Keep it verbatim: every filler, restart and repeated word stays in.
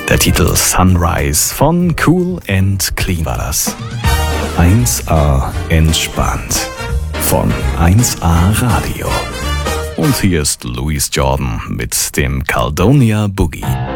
Der Titel Sunrise von Cool and Clean war das. eins A entspannt von eins A Radio. Und hier ist Louis Jordan mit dem Caledonia Boogie.